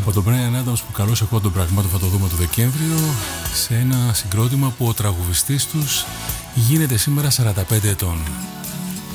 Από τον Bryan Adams που καλώς εγώ των πραγμάτων θα το δούμε το Δεκέμβριο, σε ένα συγκρότημα που ο τραγουδιστής τους γίνεται σήμερα 45 ετών.